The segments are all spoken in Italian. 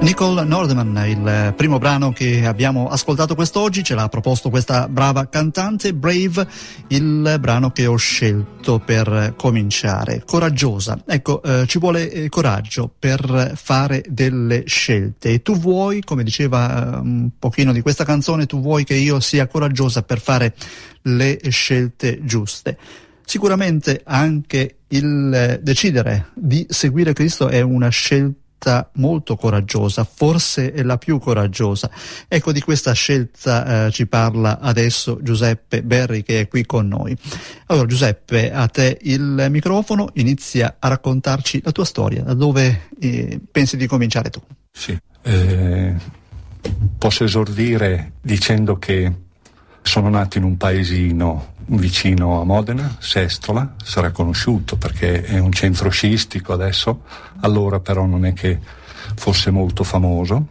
Nicole Nordeman, il primo brano che abbiamo ascoltato quest'oggi, ce l'ha proposto questa brava cantante. Brave, il brano che ho scelto per cominciare. Coraggiosa, ecco, ci vuole coraggio per fare delle scelte, e tu vuoi, come diceva un pochino di questa canzone, tu vuoi che io sia coraggiosa per fare le scelte giuste. Sicuramente anche il decidere di seguire Cristo è una scelta molto coraggiosa, forse è la più coraggiosa. Ecco, di questa scelta ci parla adesso Giuseppe Berri, che è qui con noi. Allora Giuseppe, a te il microfono, inizia a raccontarci la tua storia, da dove pensi di cominciare tu? Sì, posso esordire dicendo che sono nato in un paesino vicino a Modena, Sestola, sarà conosciuto perché è un centro sciistico adesso, allora però non è che fosse molto famoso,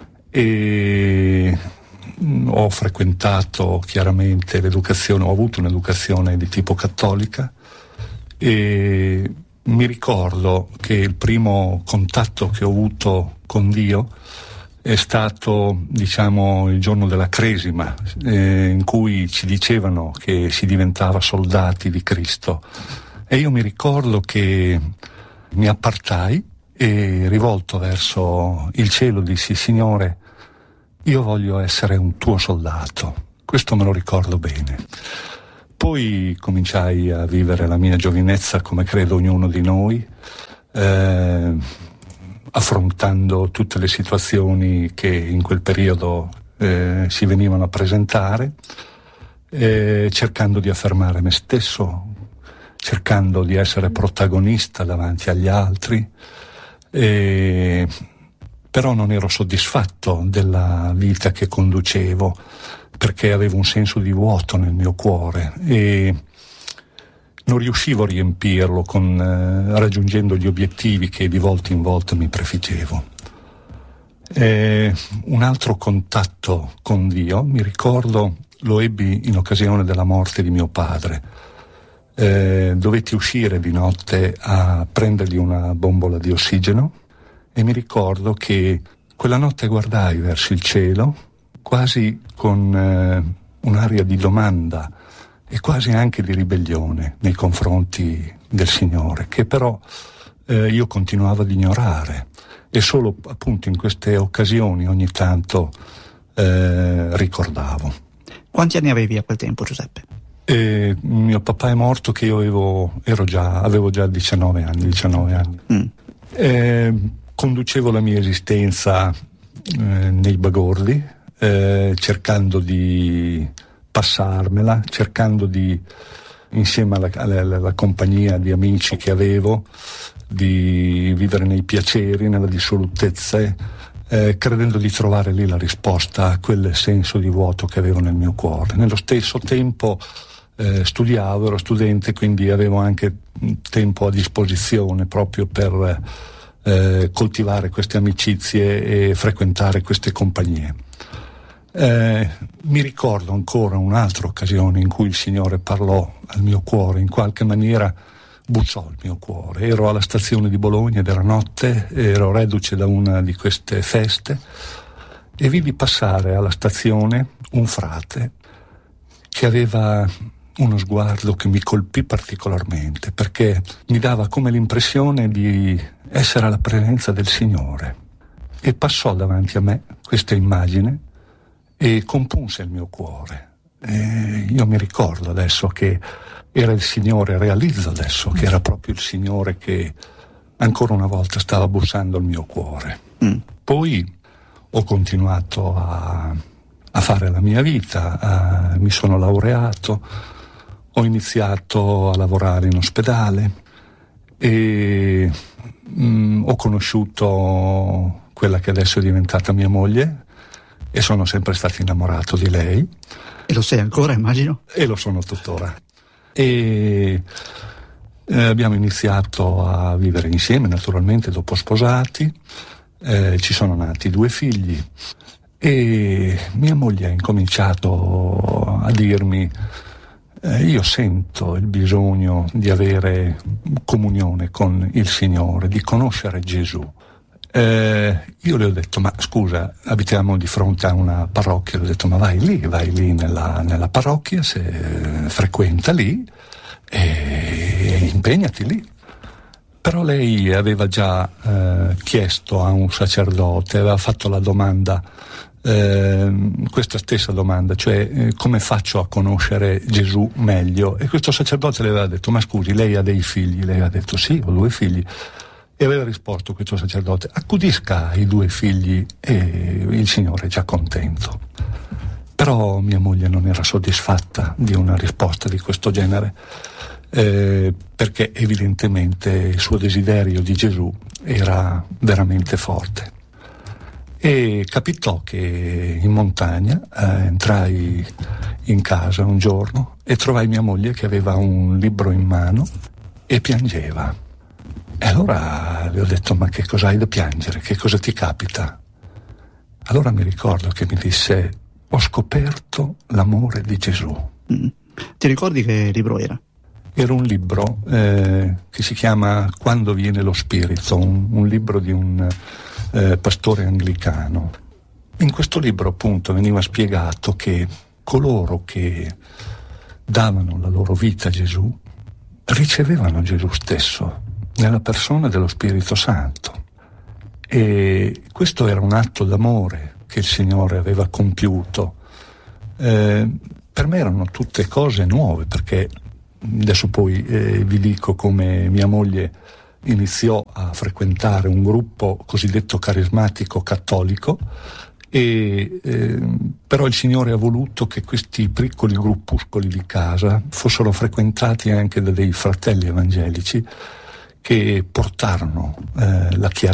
e ho frequentato chiaramente l'educazione, ho avuto un'educazione di tipo cattolica, e mi ricordo che il primo contatto che ho avuto con Dio è stato, diciamo, il giorno della Cresima, in cui ci dicevano che si diventava soldati di Cristo, e io mi ricordo che mi appartai e, rivolto verso il cielo, dissi: Signore, io voglio essere un tuo soldato. Questo me lo ricordo bene. Poi cominciai a vivere la mia giovinezza come credo ognuno di noi, affrontando tutte le situazioni che in quel periodo si venivano a presentare, cercando di affermare me stesso, cercando di essere protagonista davanti agli altri, però non ero soddisfatto della vita che conducevo, perché avevo un senso di vuoto nel mio cuore e non riuscivo a riempirlo raggiungendo gli obiettivi che di volta in volta mi prefiggevo. Un altro contatto con Dio, mi ricordo, lo ebbi in occasione della morte di mio padre. Dovetti uscire di notte a prendergli una bombola di ossigeno, e mi ricordo che quella notte guardai verso il cielo quasi con un'aria di domanda e quasi anche di ribellione nei confronti del Signore, che però io continuavo ad ignorare, e solo appunto in queste occasioni ogni tanto ricordavo. Quanti anni avevi a quel tempo, Giuseppe? Mio papà è morto che io avevo già 19 anni. Conducevo la mia esistenza nei bagordi, cercando di passarmela, cercando di, insieme alla compagnia di amici che avevo, di vivere nei piaceri, nella dissolutezza, credendo di trovare lì la risposta a quel senso di vuoto che avevo nel mio cuore. Nello stesso tempo studiavo, ero studente, quindi avevo anche tempo a disposizione proprio per coltivare queste amicizie e frequentare queste compagnie. Mi ricordo ancora un'altra occasione in cui il Signore parlò al mio cuore, in qualche maniera bussò il mio cuore. Ero alla stazione di Bologna ed era notte, ero reduce da una di queste feste e vidi passare alla stazione un frate che aveva uno sguardo che mi colpì particolarmente, perché mi dava come l'impressione di essere alla presenza del Signore, e passò davanti a me questa immagine e compunse il mio cuore. Io mi ricordo adesso che era il Signore, realizzo adesso che era proprio il Signore che ancora una volta stava bussando il mio cuore. Poi ho continuato a fare la mia vita, mi sono laureato, ho iniziato a lavorare in ospedale e ho conosciuto quella che adesso è diventata mia moglie, e sono sempre stato innamorato di lei. E lo sei ancora, immagino? E lo sono tuttora. E abbiamo iniziato a vivere insieme, naturalmente, dopo sposati. Ci sono nati 2 figli e mia moglie ha incominciato a dirmi: io sento il bisogno di avere comunione con il Signore, di conoscere Gesù. Io le ho detto: ma scusa, abitiamo di fronte a una parrocchia. Le ho detto: ma vai lì nella parrocchia, frequenta lì e impegnati lì. Però lei aveva già chiesto a un sacerdote, aveva fatto la domanda, questa stessa domanda, cioè come faccio a conoscere Gesù meglio? E questo sacerdote le aveva detto: ma scusi, lei ha dei figli? Lei ha detto: sì, ho 2 figli. E aveva risposto questo sacerdote: accudisca i 2 figli e il Signore è già contento. Però mia moglie non era soddisfatta di una risposta di questo genere, perché evidentemente il suo desiderio di Gesù era veramente forte. E capitò che in montagna entrai in casa un giorno e trovai mia moglie che aveva un libro in mano e piangeva. E allora le ho detto: ma che cosa hai da piangere? Che cosa ti capita? Allora mi ricordo che mi disse: ho scoperto l'amore di Gesù. Ti ricordi che libro era? Era un libro che si chiama Quando viene lo Spirito, un libro di un pastore anglicano. In questo libro appunto veniva spiegato che coloro che davano la loro vita a Gesù ricevevano Gesù stesso nella persona dello Spirito Santo, e questo era un atto d'amore che il Signore aveva compiuto. Per me erano tutte cose nuove, perché adesso poi vi dico come mia moglie iniziò a frequentare un gruppo cosiddetto carismatico cattolico, e però il Signore ha voluto che questi piccoli gruppuscoli di casa fossero frequentati anche da dei fratelli evangelici che portarono la chiarezza